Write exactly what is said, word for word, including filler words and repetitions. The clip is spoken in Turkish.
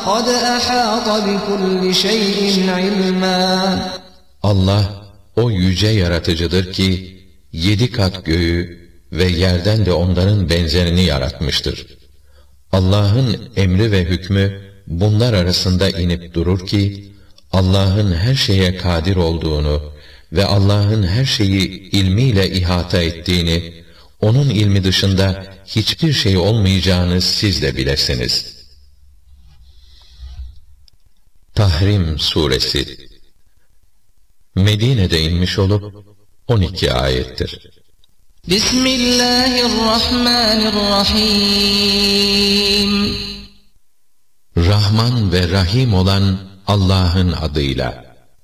قَدْ أَحَاطَ بِكُلِّ شَيْءٍ عِلْمًا Allah o yüce yaratıcıdır ki yedi kat göğü ve yerden de onların benzerini yaratmıştır. Allah'ın emri ve hükmü bunlar arasında inip durur ki Allah'ın her şeye kadir olduğunu ve Allah'ın her şeyi ilmiyle ihata ettiğini, onun ilmi dışında hiçbir şey olmayacağını siz de bilesiniz. Tahrim Suresi Medine'de inmiş olup on iki ayettir. Bismillahirrahmanirrahim Rahman ve Rahim olan Allah'ın adıyla.